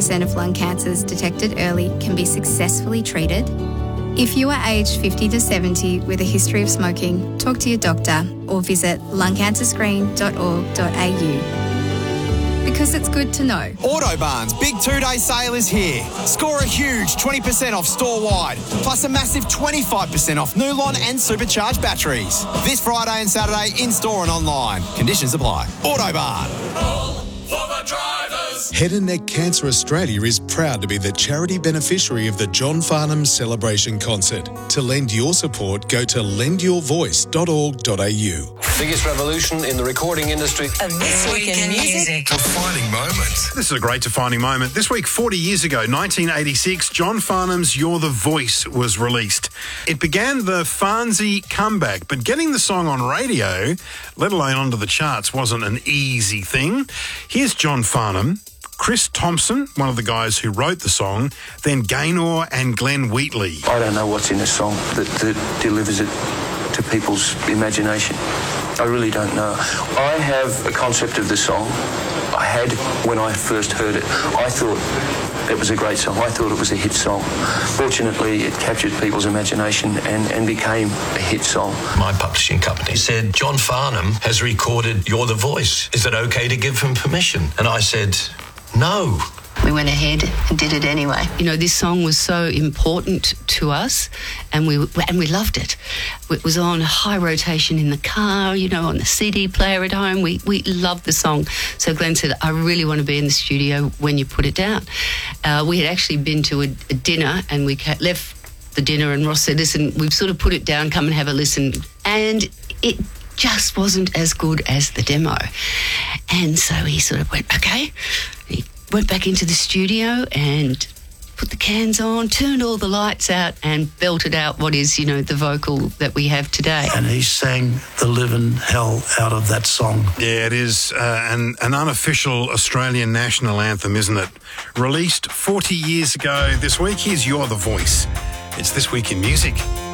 50% of lung cancers detected early can be successfully treated. If you are aged 50 to 70 with a history of smoking, talk to your doctor or visit lungcancerscreen.org.au. Because it's good to know. Autobarn's big 2-day sale is here. Score a huge 20% off store-wide, plus a massive 25% off Nulon and supercharged batteries. This Friday and Saturday in-store and online. Conditions apply. Autobarn. All for the drivers. Head and Neck Cancer Australia is proud to be the charity beneficiary of the John Farnham Celebration Concert. To lend your support, go to lendyourvoice.org.au. Biggest revolution in the recording industry. Of This Week in Music. Defining moment. This is a great defining moment. This week, 40 years ago, 1986, John Farnham's You're the Voice was released. It began the Farnsey comeback, but getting the song on radio, let alone onto the charts, wasn't an easy thing. Here's John Farnham, Chris Thompson, one of the guys who wrote the song, then Gaynor and Glenn Wheatley. I don't know what's in a song that delivers it to people's imagination. I really don't know. I have a concept of the song I had when I first heard it. I thought it was a great song. I thought it was a hit song. Fortunately, it captured people's imagination and became a hit song. My publishing company said, John Farnham has recorded You're the Voice. Is it okay to give him permission? And I said, no. We went ahead and did it anyway. You know, this song was so important to us, and we loved it. It was on high rotation in the car, you know, on the CD player at home. We loved the song. So Glenn said, I really want to be in the studio when you put it down. We had actually been to a dinner, and we left the dinner, and Ross said, listen, we've sort of put it down, come and have a listen. And it just wasn't as good as the demo. And so he sort of went, okay. He went back into the studio and put the cans on, turned all the lights out and belted out what is, you know, the vocal that we have today. And he sang the living hell out of that song. Yeah, it is an unofficial Australian national anthem, isn't it? Released 40 years ago this week. Here's You're the Voice. It's This Week in Music.